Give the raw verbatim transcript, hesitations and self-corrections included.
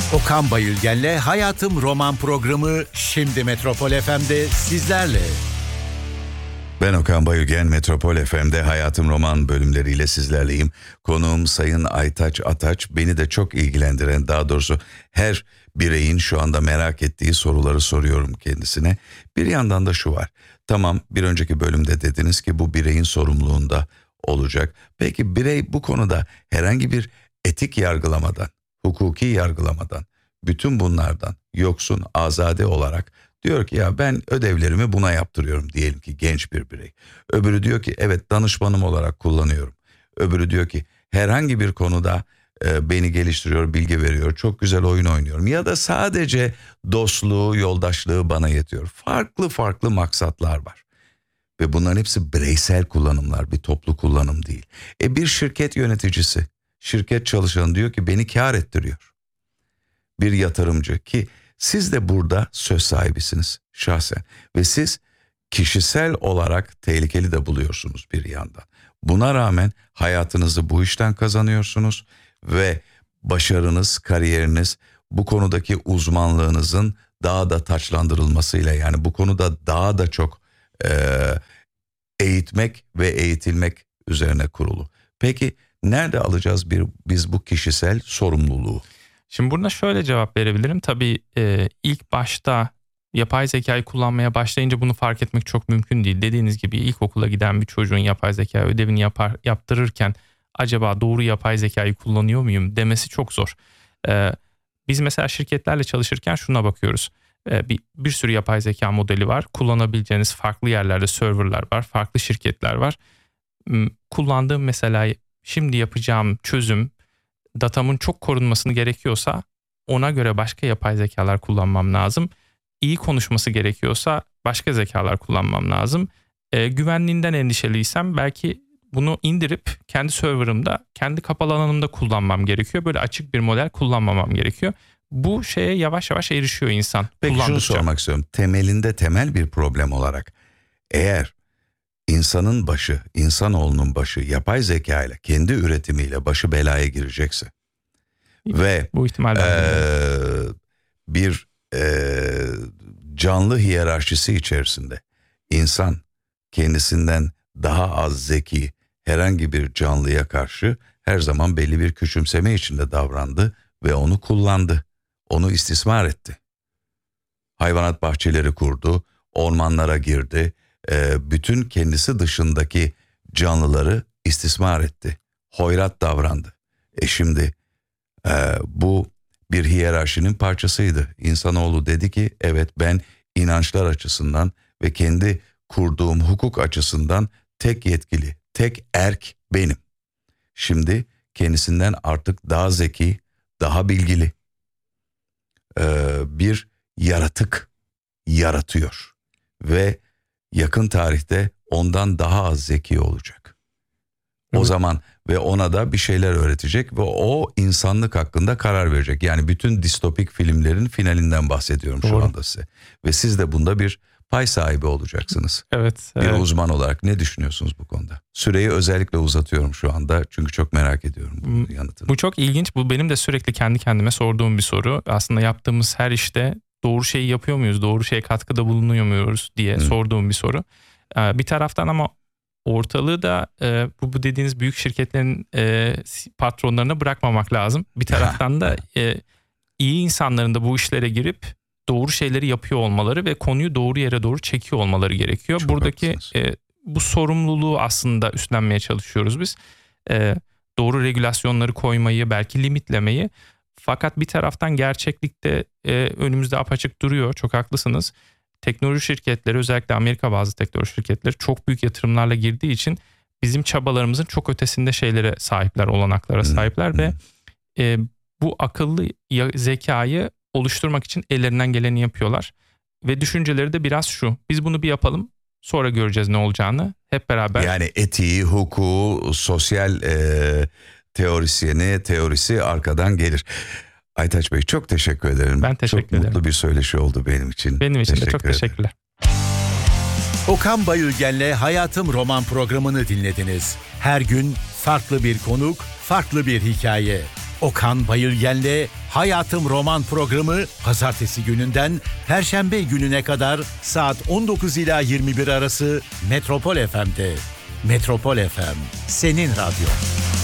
Okan Bayülgen'le Hayatım Roman programı şimdi Metropol F M'de sizlerle. Ben Okan Bayülgen, Metropol F M'de Hayatım Roman bölümleriyle sizlerleyim. Konuğum Sayın Aytaç Ataç, beni de çok ilgilendiren, daha doğrusu her bireyin şu anda merak ettiği soruları soruyorum kendisine. Bir yandan da şu var, tamam bir önceki bölümde dediniz ki bu bireyin sorumluluğunda olacak. Peki birey bu konuda herhangi bir etik yargılamadan, hukuki yargılamadan, bütün bunlardan yoksun, azade olarak diyor ki ya ben ödevlerimi buna yaptırıyorum diyelim ki genç bir birey. Öbürü diyor ki evet danışmanım olarak kullanıyorum. Öbürü diyor ki herhangi bir konuda e, beni geliştiriyor, bilgi veriyor, çok güzel oyun oynuyorum. Ya da sadece dostluğu, yoldaşlığı bana yetiyor. Farklı farklı maksatlar var. Ve bunların hepsi bireysel kullanımlar, bir toplu kullanım değil. E bir şirket yöneticisi, şirket çalışanı diyor ki beni kâr ettiriyor. Bir yatırımcı ki siz de burada söz sahibisiniz şahsen ve siz kişisel olarak tehlikeli de buluyorsunuz bir yandan. Buna rağmen hayatınızı bu işten kazanıyorsunuz ve başarınız, kariyeriniz bu konudaki uzmanlığınızın daha da taçlandırılmasıyla, yani bu konuda daha da çok e, eğitmek ve eğitilmek üzerine kurulu. Peki nerede alacağız bir, biz bu kişisel sorumluluğu? Şimdi burada şöyle cevap verebilirim. Tabii e, ilk başta yapay zekayı kullanmaya başlayınca bunu fark etmek çok mümkün değil. Dediğiniz gibi ilkokula giden bir çocuğun yapay zeka ödevini yapar, yaptırırken acaba doğru yapay zekayı kullanıyor muyum demesi çok zor. E, biz mesela şirketlerle çalışırken şuna bakıyoruz. E, bir, bir sürü yapay zeka modeli var. Kullanabileceğiniz farklı yerlerde serverlar var, farklı şirketler var. Kullandığım mesela şimdi yapacağım çözüm, datamın çok korunmasını gerekiyorsa ona göre başka yapay zekalar kullanmam lazım. İyi konuşması gerekiyorsa başka zekalar kullanmam lazım. E, güvenliğinden endişeliysem belki bunu indirip kendi serverımda, kendi kapalı alanımda kullanmam gerekiyor. Böyle açık bir model kullanmamam gerekiyor. Bu şeye yavaş yavaş erişiyor insan. Peki şunu sormak istiyorum. Temelinde temel bir problem olarak eğer insanın başı, insanoğlunun başı yapay zeka ile, kendi üretimiyle başı belaya girecekse ve bu ihtimal ee, bir ee, canlı hiyerarşisi içerisinde insan kendisinden daha az zeki herhangi bir canlıya karşı her zaman belli bir küçümseme içinde davrandı ve onu kullandı, onu istismar etti. Hayvanat bahçeleri kurdu, ormanlara girdi, ee, bütün kendisi dışındaki canlıları istismar etti, hoyrat davrandı. E şimdi Ee, bu bir hiyerarşinin parçasıydı. İnsanoğlu dedi ki evet ben inançlar açısından ve kendi kurduğum hukuk açısından tek yetkili, tek erk benim. Şimdi kendisinden artık daha zeki, daha bilgili ee, bir yaratık yaratıyor. Ve yakın tarihte ondan daha az zeki olacak. O evet. zaman ve ona da bir şeyler öğretecek ve o insanlık hakkında karar verecek. Yani bütün distopik filmlerin finalinden bahsediyorum Doğru. şu anda size. Ve siz de bunda bir pay sahibi olacaksınız. Evet. Bir evet. uzman olarak ne düşünüyorsunuz bu konuda? Süreyi özellikle uzatıyorum şu anda çünkü çok merak ediyorum bu yanıtını. Bu çok ilginç. Bu benim de sürekli kendi kendime sorduğum bir soru. Aslında yaptığımız her işte doğru şeyi yapıyor muyuz? Doğru şeye katkıda bulunuyor muyuz diye Hı. sorduğum bir soru. Bir taraftan ama ortalığı da e, bu, bu dediğiniz büyük şirketlerin e, patronlarına bırakmamak lazım. Bir taraftan da e, iyi insanların da bu işlere girip doğru şeyleri yapıyor olmaları ve konuyu doğru yere doğru çekiyor olmaları gerekiyor. Çok Buradaki e, bu sorumluluğu aslında üstlenmeye çalışıyoruz biz. E, doğru regülasyonları koymayı, belki limitlemeyi. Fakat bir taraftan gerçeklikte e, önümüzde apaçık duruyor. Çok haklısınız. Teknoloji şirketleri, özellikle Amerika bazı teknoloji şirketleri çok büyük yatırımlarla girdiği için bizim çabalarımızın çok ötesinde şeylere sahipler, olanaklara sahipler hmm. ve e, bu akıllı zekayı oluşturmak için ellerinden geleni yapıyorlar. Ve düşünceleri de biraz şu: biz bunu bir yapalım, sonra göreceğiz ne olacağını hep beraber. Yani etiği, hukuku, sosyal e, teorisyeni, teorisi arkadan gelir. Aytaç Bey çok teşekkür ederim. Ben teşekkür çok ederim. Çok mutlu bir söyleşi oldu benim için. Benim için teşekkür de çok ederim. Teşekkürler. Okan Bayülgen'le Hayatım Roman programını dinlediniz. Her gün farklı bir konuk, farklı bir hikaye. Okan Bayülgen'le Hayatım Roman programı pazartesi gününden perşembe gününe kadar saat on dokuz ila yirmi bir arası Metropol F M'de. Metropol F M, senin radyo.